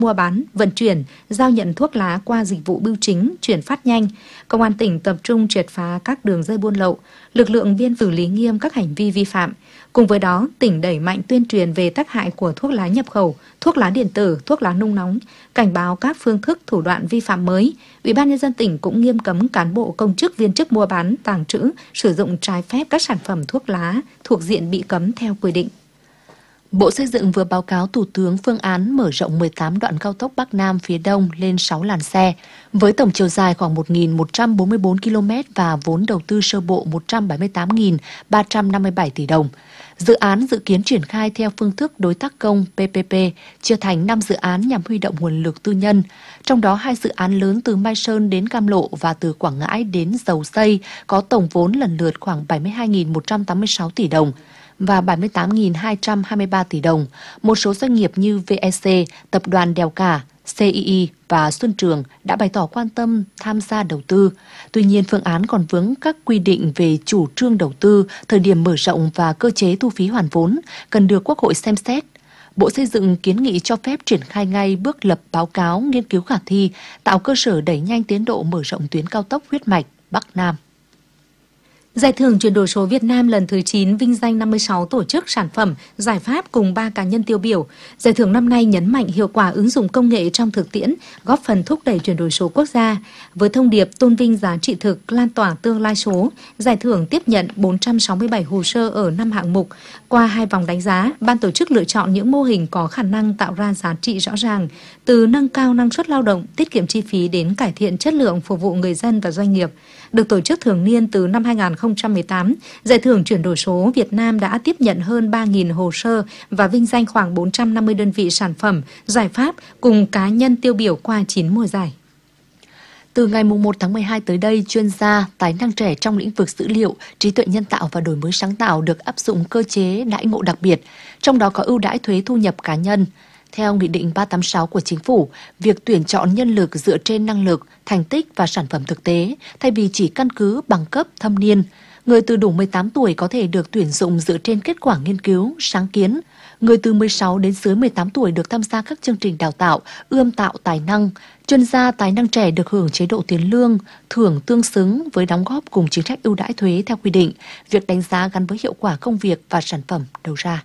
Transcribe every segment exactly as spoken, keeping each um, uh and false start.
mua bán, vận chuyển, giao nhận thuốc lá qua dịch vụ bưu chính, chuyển phát nhanh. Công an tỉnh tập trung triệt phá các đường dây buôn lậu, lực lượng biên xử lý nghiêm các hành vi vi phạm. Cùng với đó, tỉnh đẩy mạnh tuyên truyền về tác hại của thuốc lá nhập khẩu, thuốc lá điện tử, thuốc lá nung nóng, cảnh báo các phương thức thủ đoạn vi phạm mới. Ủy ban nhân dân tỉnh cũng nghiêm cấm cán bộ công chức viên chức mua bán, tàng trữ, sử dụng trái phép các sản phẩm thuốc lá thuộc diện bị cấm theo quy định. Bộ Xây dựng vừa báo cáo Thủ tướng phương án mở rộng mười tám đoạn cao tốc Bắc Nam phía Đông lên sáu làn xe, với tổng chiều dài khoảng một nghìn một trăm bốn mươi tư ki lô mét và vốn đầu tư sơ bộ một trăm bảy mươi tám nghìn ba trăm năm mươi bảy tỷ đồng. Dự án dự kiến triển khai theo phương thức đối tác công P P P, chia thành năm dự án nhằm huy động nguồn lực tư nhân. Trong đó, hai dự án lớn từ Mai Sơn đến Cam Lộ và từ Quảng Ngãi đến Dầu Dây có tổng vốn lần lượt khoảng bảy mươi hai nghìn một trăm tám mươi sáu tỷ đồng và bảy mươi tám nghìn hai trăm hai mươi ba tỷ đồng. Một số doanh nghiệp như vê e xê, Tập đoàn Đèo Cả, xê i i và Xuân Trường đã bày tỏ quan tâm tham gia đầu tư. Tuy nhiên, phương án còn vướng các quy định về chủ trương đầu tư, thời điểm mở rộng và cơ chế thu phí hoàn vốn, cần được Quốc hội xem xét. Bộ Xây dựng kiến nghị cho phép triển khai ngay bước lập báo cáo nghiên cứu khả thi, tạo cơ sở đẩy nhanh tiến độ mở rộng tuyến cao tốc huyết mạch Bắc Nam. Giải thưởng chuyển đổi số Việt Nam lần thứ chín vinh danh năm mươi sáu tổ chức, sản phẩm, giải pháp cùng ba cá nhân tiêu biểu. Giải thưởng năm nay nhấn mạnh hiệu quả ứng dụng công nghệ trong thực tiễn, góp phần thúc đẩy chuyển đổi số quốc gia. Với thông điệp tôn vinh giá trị thực, lan tỏa tương lai số, giải thưởng tiếp nhận bốn trăm sáu mươi bảy hồ sơ ở năm hạng mục. Qua hai vòng đánh giá, ban tổ chức lựa chọn những mô hình có khả năng tạo ra giá trị rõ ràng, từ nâng cao năng suất lao động, tiết kiệm chi phí đến cải thiện chất lượng phục vụ người dân và doanh nghiệp. Được tổ chức thường niên từ năm hai nghìn không trăm mười tám, Giải thưởng chuyển đổi số Việt Nam đã tiếp nhận hơn ba nghìn hồ sơ và vinh danh khoảng bốn trăm năm mươi đơn vị sản phẩm, giải pháp cùng cá nhân tiêu biểu qua chín mùa giải. Từ ngày mùng một tháng mười hai tới đây, chuyên gia, tài năng trẻ trong lĩnh vực dữ liệu, trí tuệ nhân tạo và đổi mới sáng tạo được áp dụng cơ chế đãi ngộ đặc biệt, trong đó có ưu đãi thuế thu nhập cá nhân. Theo Nghị định ba trăm tám mươi sáu của Chính phủ, việc tuyển chọn nhân lực dựa trên năng lực, thành tích và sản phẩm thực tế, thay vì chỉ căn cứ bằng cấp, thâm niên. Người từ đủ mười tám tuổi có thể được tuyển dụng dựa trên kết quả nghiên cứu, sáng kiến. Người từ mười sáu đến dưới mười tám tuổi được tham gia các chương trình đào tạo, ươm tạo tài năng. Chuyên gia tài năng trẻ được hưởng chế độ tiền lương, thưởng tương xứng với đóng góp cùng chính sách ưu đãi thuế theo quy định. Việc đánh giá gắn với hiệu quả công việc và sản phẩm đầu ra.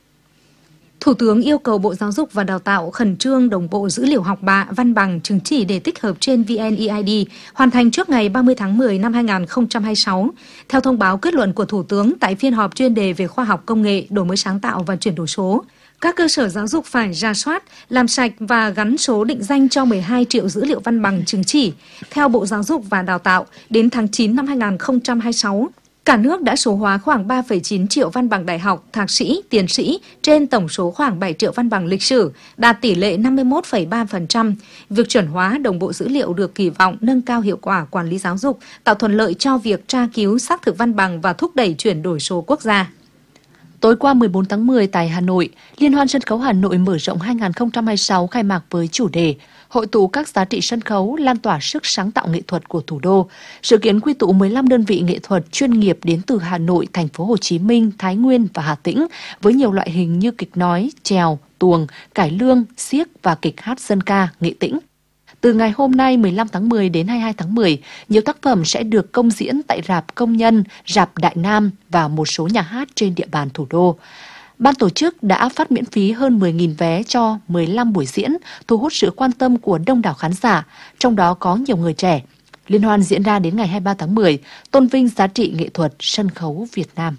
Thủ tướng yêu cầu Bộ Giáo dục và Đào tạo khẩn trương đồng bộ dữ liệu học bạ, văn bằng, chứng chỉ để tích hợp trên vê en e i đê, hoàn thành trước ngày ba mươi tháng mười năm hai nghìn không trăm hai mươi sáu. Theo thông báo kết luận của Thủ tướng tại phiên họp chuyên đề về khoa học công nghệ, đổi mới sáng tạo và chuyển đổi số, các cơ sở giáo dục phải rà soát, làm sạch và gắn số định danh cho mười hai triệu dữ liệu văn bằng chứng chỉ. Theo Bộ Giáo dục và Đào tạo, đến tháng chín năm hai nghìn không trăm hai mươi sáu, cả nước đã số hóa khoảng ba phẩy chín triệu văn bằng đại học, thạc sĩ, tiến sĩ trên tổng số khoảng bảy triệu văn bằng lịch sử, đạt tỷ lệ năm mươi mốt phẩy ba phần trăm. Việc chuẩn hóa đồng bộ dữ liệu được kỳ vọng nâng cao hiệu quả quản lý giáo dục, tạo thuận lợi cho việc tra cứu xác thực văn bằng và thúc đẩy chuyển đổi số quốc gia. Tối qua mười bốn tháng mười tại Hà Nội, Liên hoan sân khấu Hà Nội mở rộng hai nghìn không trăm hai mươi sáu khai mạc với chủ đề hội tụ các giá trị sân khấu, lan tỏa sức sáng tạo nghệ thuật của thủ đô. Sự kiến quy tụ mười lăm đơn vị nghệ thuật chuyên nghiệp đến từ Hà Nội, Thành phố Hồ Chí Minh, Thái Nguyên và Hà Tĩnh với nhiều loại hình như kịch nói, chèo, tuồng, cải lương, xiếc và kịch hát dân ca, nghệ tĩnh. Từ ngày hôm nay mười lăm tháng mười đến hai mươi hai tháng mười, nhiều tác phẩm sẽ được công diễn tại rạp Công Nhân, rạp Đại Nam và một số nhà hát trên địa bàn thủ đô. Ban tổ chức đã phát miễn phí hơn mười nghìn vé cho mười lăm buổi diễn, thu hút sự quan tâm của đông đảo khán giả, trong đó có nhiều người trẻ. Liên hoan diễn ra đến ngày hai mươi ba tháng mười, tôn vinh giá trị nghệ thuật sân khấu Việt Nam.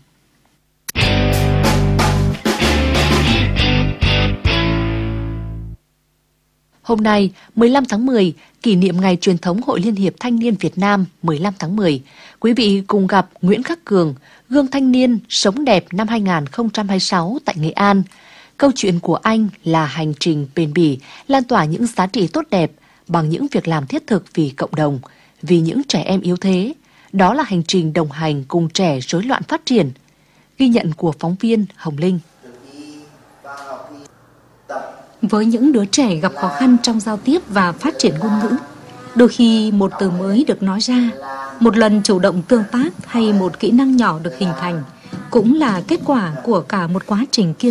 Hôm nay, mười lăm tháng mười, kỷ niệm ngày truyền thống Hội Liên hiệp Thanh niên Việt Nam mười lăm tháng mười. Quý vị cùng gặp Nguyễn Khắc Cường, gương thanh niên sống đẹp năm hai nghìn không trăm hai mươi sáu tại Nghệ An. Câu chuyện của anh là hành trình bền bỉ, lan tỏa những giá trị tốt đẹp bằng những việc làm thiết thực vì cộng đồng, vì những trẻ em yếu thế. Đó là hành trình đồng hành cùng trẻ rối loạn phát triển. Ghi nhận của phóng viên Hồng Linh. Với những đứa trẻ gặp khó khăn trong giao tiếp và phát triển ngôn ngữ, đôi khi một từ mới được nói ra, một lần chủ động tương tác hay một kỹ năng nhỏ được hình thành cũng là kết quả của cả một quá trình kiên